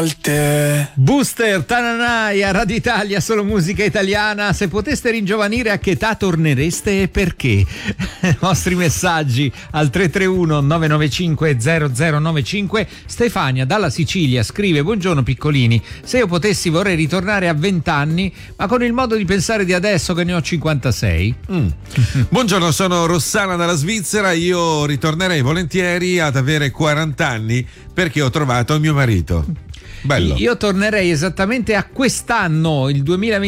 Booster, Tananai a Radio Italia, solo musica italiana. Se poteste ringiovanire, a che età tornereste e perché? I vostri messaggi al 331 995 0095. Stefania dalla Sicilia scrive: buongiorno piccolini, se io potessi vorrei ritornare a 20 anni, ma con il modo di pensare di adesso che ne ho 56. Buongiorno, sono Rossana dalla Svizzera. Io ritornerei volentieri ad avere 40 anni perché ho trovato il mio marito. Bello. Io tornerei esattamente a quest'anno, il 2020.